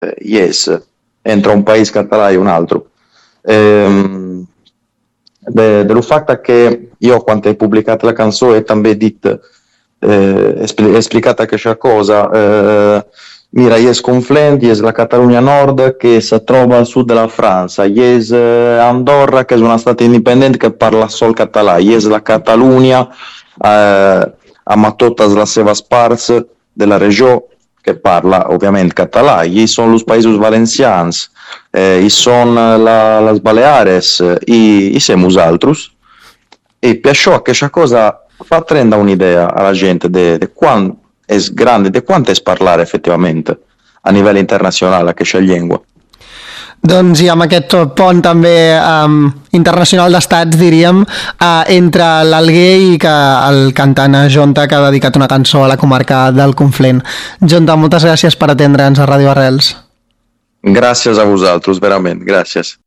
yes, entra un paese català e un altro. Del fatto che io quando hai pubblicato la canzone també dit esplicata questa cosa, mira, yes Conflent, yes la Catalunya Nord che si trova al sud della Francia, yes Andorra che è una stata indipendente che parla solo català, yes la Catalunya a totes les seves parts della regione che parla ovviamente català, i sono i paesi valencians, i sono las Baleares, i semus altrus, e per ciò che questa cosa fa prendere un'idea alla gente di quanto è grande, di quanto è parlare effettivamente a livello internazionale questa lingua. Doncs i amb aquest pont també internacional d'estats, diríem, entre l'Alguer i que el cantant Jonta, que ha dedicat una cançó a la comarca del Conflent. Jonta, moltes gràcies per atendre'ns a Ràdio Arrels. Gràcies a vosaltres, verament, gràcies.